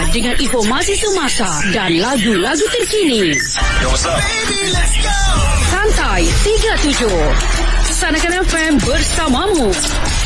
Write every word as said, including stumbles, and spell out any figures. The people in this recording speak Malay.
dengan informasi semasa dan lagu-lagu terkini. Yo, what's up? Santai tiga puluh tujuh. Sanakan F M bersamamu.